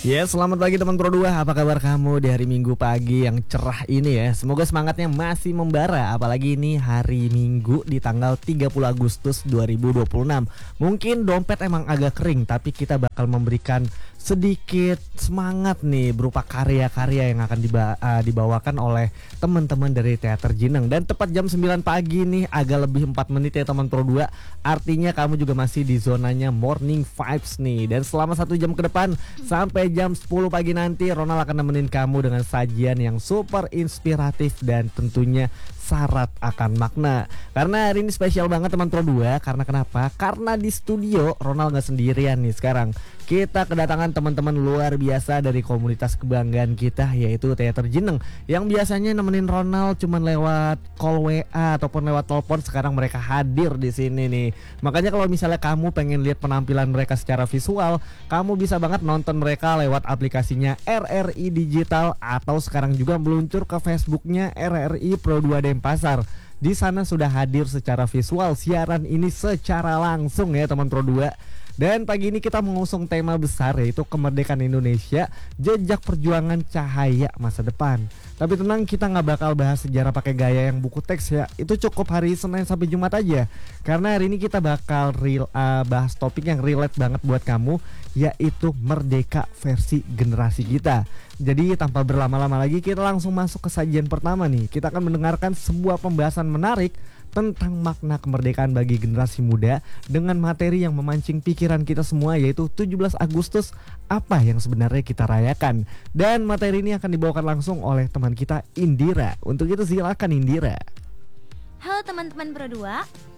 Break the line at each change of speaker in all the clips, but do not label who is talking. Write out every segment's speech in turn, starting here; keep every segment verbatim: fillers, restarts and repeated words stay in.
Ya, selamat pagi teman Pro dua. Apa kabar kamu di hari Minggu pagi yang cerah ini ya? Semoga semangatnya masih membara. Apalagi ini hari Minggu di tanggal tiga puluh Agustus dua ribu dua puluh enam. Mungkin dompet emang agak kering, tapi kita bakal memberikan sedikit semangat nih berupa karya-karya yang akan diba- uh, dibawakan oleh teman-teman dari Teater Jineng. Dan tepat jam sembilan pagi nih, agak lebih empat menit ya teman Pro dua. Artinya kamu juga masih di zonanya morning vibes nih. Dan selama satu jam ke depan sampai jam sepuluh pagi nanti, Ronald akan nemenin kamu dengan sajian yang super inspiratif dan tentunya syarat akan makna. Karena hari ini spesial banget teman Pro dua. Karena kenapa? Karena di studio Ronald gak sendirian nih sekarang. Kita kedatangan teman-teman luar biasa dari komunitas kebanggaan kita, yaitu Teater Jineng, yang biasanya nemenin Ronald cuman lewat call W A ataupun lewat telepon. Sekarang mereka hadir di sini nih. Makanya kalau misalnya kamu pengen lihat penampilan mereka secara visual, kamu bisa banget nonton mereka lewat aplikasinya R R I Digital, atau sekarang juga meluncur ke Facebooknya R R I Pro dua Denpasar. Di sana sudah hadir secara visual siaran ini secara langsung ya teman Pro dua. Dan pagi ini kita mengusung tema besar, yaitu kemerdekaan Indonesia, jejak perjuangan cahaya masa depan. Tapi tenang, kita gak bakal bahas sejarah pakai gaya yang buku teks ya. Itu cukup hari Senin sampai Jumat aja. Karena hari ini kita bakal real, uh, bahas topik yang relate banget buat kamu, yaitu merdeka versi generasi kita. Jadi tanpa berlama-lama lagi, kita langsung masuk ke sajian pertama nih. Kita akan mendengarkan sebuah pembahasan menarik tentang makna kemerdekaan bagi generasi muda dengan materi yang memancing pikiran kita semua, yaitu tujuh belas Agustus, apa yang sebenarnya kita rayakan. Dan materi ini akan dibawakan langsung oleh teman kita Indira. Untuk itu silakan Indira.
Halo teman-teman Pro dua,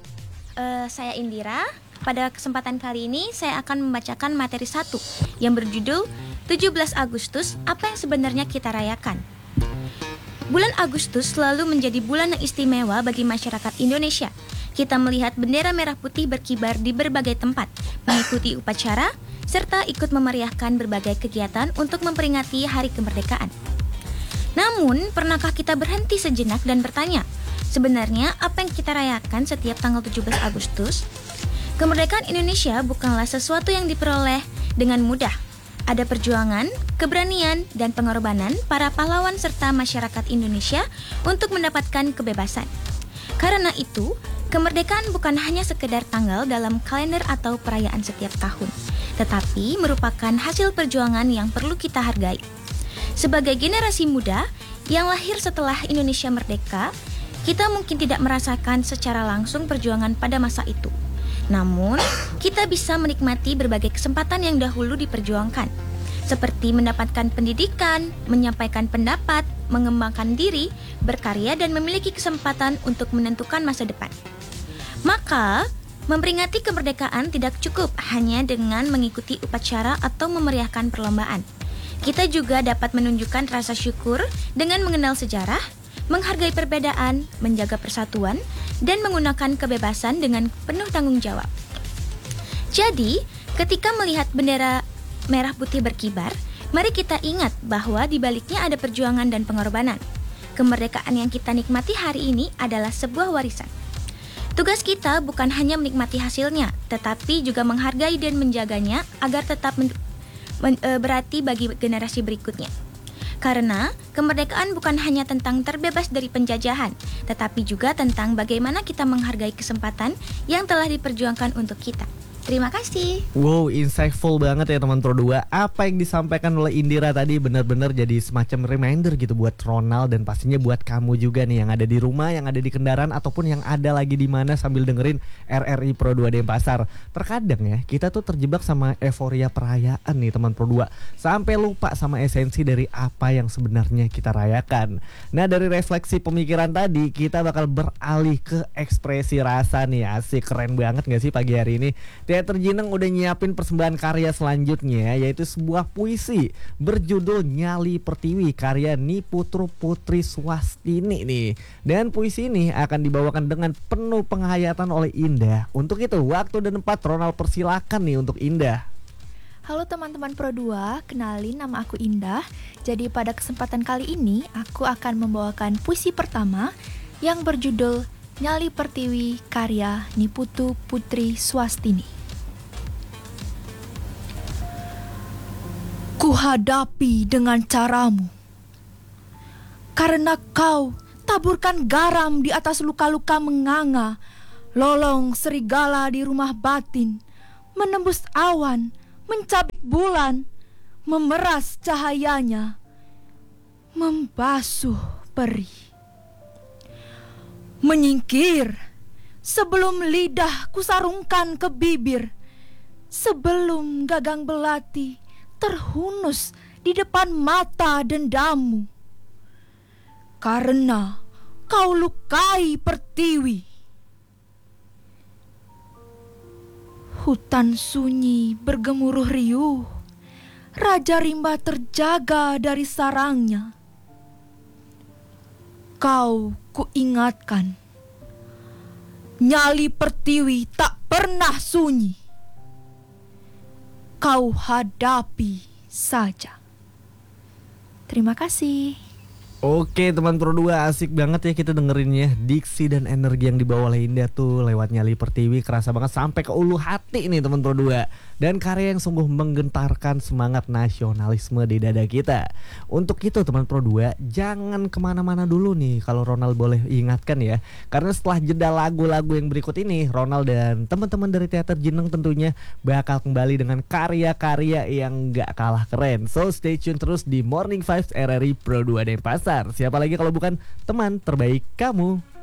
uh, saya Indira. Pada kesempatan kali ini saya akan membacakan materi satu yang berjudul tujuh belas Agustus, apa yang sebenarnya kita rayakan. Bulan Agustus selalu menjadi bulan yang istimewa bagi masyarakat Indonesia. Kita melihat bendera merah putih berkibar di berbagai tempat, mengikuti upacara, serta ikut memeriahkan berbagai kegiatan untuk memperingati hari kemerdekaan. Namun, pernahkah kita berhenti sejenak dan bertanya, sebenarnya apa yang kita rayakan setiap tanggal tujuh belas Agustus? Kemerdekaan Indonesia bukanlah sesuatu yang diperoleh dengan mudah. Ada perjuangan, keberanian, dan pengorbanan para pahlawan serta masyarakat Indonesia untuk mendapatkan kebebasan. Karena itu, kemerdekaan bukan hanya sekedar tanggal dalam kalender atau perayaan setiap tahun, tetapi merupakan hasil perjuangan yang perlu kita hargai. Sebagai generasi muda yang lahir setelah Indonesia merdeka, kita mungkin tidak merasakan secara langsung perjuangan pada masa itu. Namun, kita bisa menikmati berbagai kesempatan yang dahulu diperjuangkan, seperti mendapatkan pendidikan, menyampaikan pendapat, mengembangkan diri, berkarya, dan memiliki kesempatan untuk menentukan masa depan. Maka, memperingati kemerdekaan tidak cukup hanya dengan mengikuti upacara atau memeriahkan perlombaan. Kita juga dapat menunjukkan rasa syukur dengan mengenal sejarah, menghargai perbedaan, menjaga persatuan, dan menggunakan kebebasan dengan penuh tanggung jawab. Jadi, ketika melihat bendera merah putih berkibar, mari kita ingat bahwa di baliknya ada perjuangan dan pengorbanan. Kemerdekaan yang kita nikmati hari ini adalah sebuah warisan. Tugas kita bukan hanya menikmati hasilnya, tetapi juga menghargai dan menjaganya agar tetap men- men- e, berarti bagi generasi berikutnya. Karena kemerdekaan bukan hanya tentang terbebas dari penjajahan, tetapi juga tentang bagaimana kita menghargai kesempatan yang telah diperjuangkan untuk kita. Terima kasih.
Wow, insightful banget ya teman Pro dua. Apa yang disampaikan oleh Indira tadi benar-benar jadi semacam reminder gitu buat Ronald, dan pastinya buat kamu juga nih yang ada di rumah, yang ada di kendaraan, ataupun yang ada lagi di mana sambil dengerin R R I Pro dua Denpasar. Terkadang ya kita tuh terjebak sama euforia perayaan nih teman Pro dua, sampai lupa sama esensi dari apa yang sebenarnya kita rayakan. Nah, dari refleksi pemikiran tadi kita bakal beralih ke ekspresi rasa nih. Asik, keren banget gak sih pagi hari ini? Teater Jineng udah nyiapin persembahan karya selanjutnya, yaitu sebuah puisi berjudul Nyali Pertiwi karya Niputru Putri Swastini nih. Dan puisi ini akan dibawakan dengan penuh penghayatan oleh Indah. Untuk itu waktu dan tempat Ronald persilakan nih untuk Indah.
Halo teman-teman Pro dua, kenalin nama aku Indah. Jadi pada kesempatan kali ini aku akan membawakan puisi pertama yang berjudul Nyali Pertiwi karya Niputu Putri Swastini. hadapi dengan caramu. Karena kau taburkan garam di atas luka-luka menganga, lolong serigala di rumah batin, menembus awan, mencabik bulan, memeras cahayanya, membasuh peri. Menyingkir sebelum lidah kusarungkan ke bibir, sebelum gagang belati terhunus di depan mata dendammu. Karena kau lukai Pertiwi. Hutan sunyi bergemuruh riuh, Raja Rimba terjaga dari sarangnya. Kau kuingatkan, nyali Pertiwi tak pernah sunyi. Kau hadapi saja. Terima kasih.
Oke teman Pro dua, asik banget ya kita dengerinnya. Diksi dan energi yang dibawa oleh Indah tuh lewat Nyali Pertiwi kerasa banget sampai ke ulu hati nih teman Pro dua. Dan karya yang sungguh menggentarkan semangat nasionalisme di dada kita. Untuk itu teman Pro dua, jangan kemana-mana dulu nih kalau Ronald boleh ingatkan ya. Karena setelah jeda lagu-lagu yang berikut ini, Ronald dan teman-teman dari Teater Jeneng tentunya bakal kembali dengan karya-karya yang gak kalah keren. So stay tune terus di Morning Vibes R R I Pro dua Denpasar. Siapa lagi kalau bukan teman terbaik kamu.